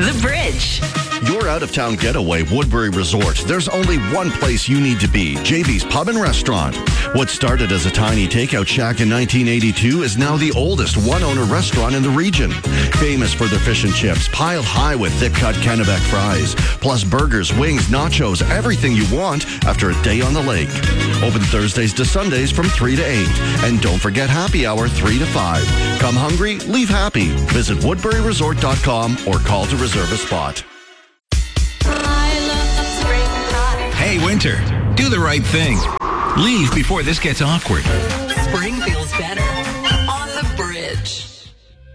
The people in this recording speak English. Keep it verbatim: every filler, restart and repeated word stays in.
The Bridge. Your out-of-town getaway, Woodbury Resort. There's only one place you need to be, J B's Pub and Restaurant. What started as a tiny takeout shack in nineteen eighty-two is now the oldest one-owner restaurant in the region. Famous for their fish and chips, piled high with thick-cut Kennebec fries, plus burgers, wings, nachos, everything you want after a day on the lake. Open Thursdays to Sundays from three to eight. And don't forget happy hour three to five. Come hungry, leave happy. Visit woodbury resort dot com or call to reserve a spot. Hey, winter, do the right thing. Leave before this gets awkward. Spring feels better.